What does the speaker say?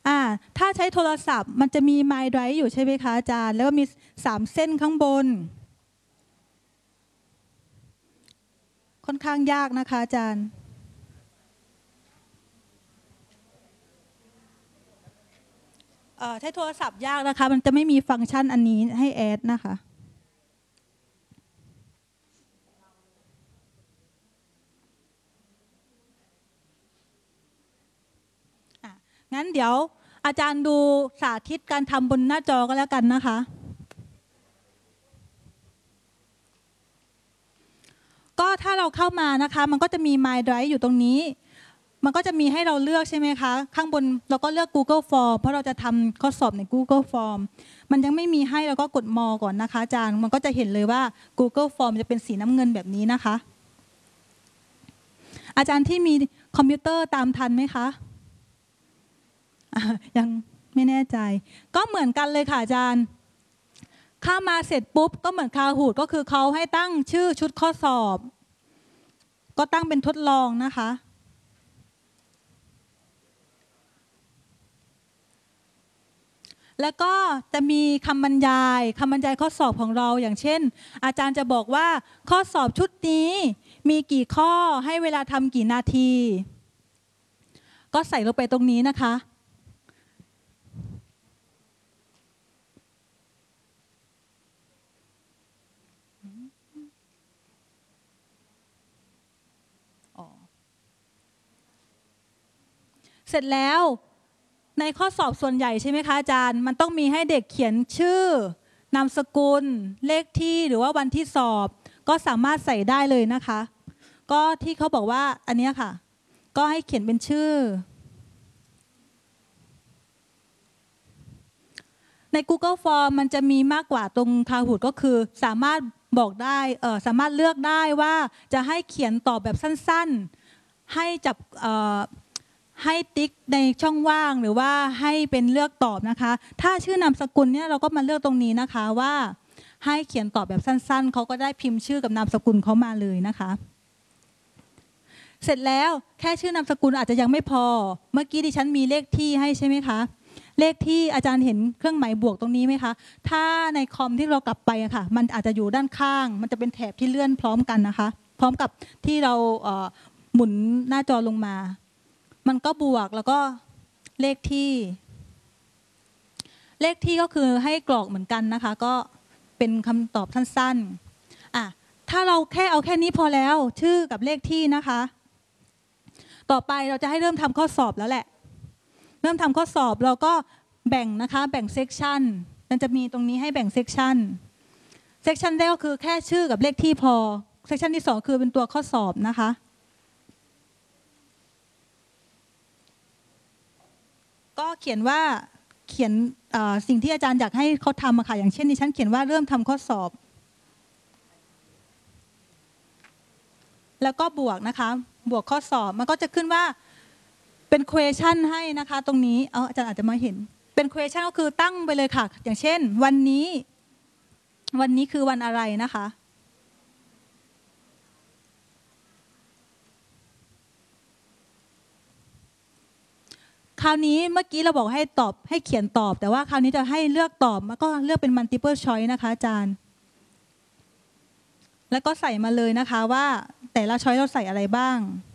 ถ้าใช้โทรศัพท์มันจะมี My Drive อยู่ใช่ไหมคะอาจารย์แล้วก็มี3เส้นข้างบนค่อนข้างยากนะคะอาจารย์ใช้โทรศัพท์ยากนะคะมันจะไม่มีฟังก์ชันอันนี้ให้แอดนะคะงั้นเดี๋ยวอาจารย์ดูสาธิตการทำบนหน้าจอก็แล้วกันนะคะก็ถ้าเราเข้ามานะคะมันก็จะมี My Drive อยู่ตรงนี้มันก็จะมีให้เราเลือกใช่ไหมคะข้างบนเราก็เลือก Google Form เพราะเราจะทำข้อสอบใน Google Form มันยังไม่มีให้เราก็กดมอก่อนนะคะอาจารย์มันก็จะเห็นเลยว่า Google Form จะเป็นสีน้ำเงินแบบนี้นะคะอาจารย์ที่มีคอมพิวเตอร์ตามทันไหมคะยังไม่แน่ใจก็เหมือนกันเลยค่ะอาจารย์เข้ามาเสร็จปุ๊บก็เหมือนKahootก็คือเขาให้ตั้งชื่อชุดข้อสอบก็ตั้งเป็นทดลองนะคะแล้วก็จะมีคำบรรยายข้อสอบของเราอย่างเช่นอาจารย์จะบอกว่าข้อสอบชุดนี้มีกี่ข้อให้เวลาทำกี่นาทีก็ใส่ลงไปตรงนี้นะคะเสร็จแล้วในข้อสอบส่วนใหญ่ใช่ไหมคะอาจารย์มันต้องมีให้เด็กเขียนชื่อนามสกุลเลขที่หรือว่าวันที่สอบก็สามารถใส่ได้เลยนะคะก็ที่เขาบอกว่าอันนี้ค่ะก็ให้เขียนเป็นชื่อใน Google Form มันจะมีมากกว่าตรง Kahoot ก็คือสามารถบอกได้สามารถเลือกได้ว่าจะให้เขียนตอบแบบสั้นๆให้จับให้ติ๊กในช่องว่างหรือว่าให้เป็นเลือกตอบนะคะถ้าชื่อนามสกุลเนี่ยเราก็มาเลือกตรงนี้นะคะว่าให้เขียนตอบแบบสั้นๆเขาก็ได้พิมพ์ชื่อกับนามสกุลเขามาเลยนะคะเสร็จแล้วแค่ชื่อนามสกุลอาจจะยังไม่พอเมื่อกี้ดิฉันมีเลขที่ให้ใช่ไหมคะเลขที่อาจารย์เห็นเครื่องหมายบวกตรงนี้ไหมคะถ้าในคอมที่เรากลับไปอะค่ะมันอาจจะอยู่ด้านข้างมันจะเป็นแถบที่เลื่อนพร้อมกันนะคะพร้อมกับที่เราหมุนหน้าจอลงมามันก็บวกแล้วก็เลขที่ก็คือให้กรอกเหมือนกันนะคะก็เป็นคำตอบสั้นๆถ้าเราเอาแค่นี้พอแล้วชื่อกับเลขที่นะคะต่อไปเราจะให้เริ่มทำข้อสอบแล้วแหละเริ่มทำข้อสอบเราก็แบ่งนะคะแบ่งเซกชันมันจะมีตรงนี้ให้แบ่งเซกชันแรกก็คือแค่ชื่อกับเลขที่พอเซกชันที่2คือเป็นตัวข้อสอบนะคะก็เขียนสิ่งที่อาจารย์อยากให้เขาทำอะค่ะอย่างเช่นดิฉันเขียนว่าเริ่มทำข้อสอบแล้วก็บวกนะคะบวกข้อสอบมันก็จะขึ้นว่าเป็น question ให้นะคะตรงนี้อาจารย์อาจจะมาเห็นเป็น question ก็คือตั้งไปเลยค่ะอย่างเช่นวันนี้คือวันอะไรนะคะคราวนี้เมื่อกี้เราบอกให้เขียนตอบแต่ว่าคราวนี้จะให้เลือกตอบมันก็เลือกเป็น multiple choice นะคะอาจารย์แล้วก็ใส่มาเลยนะคะว่าแต่ละ choice เราใส่อะไรบ้าง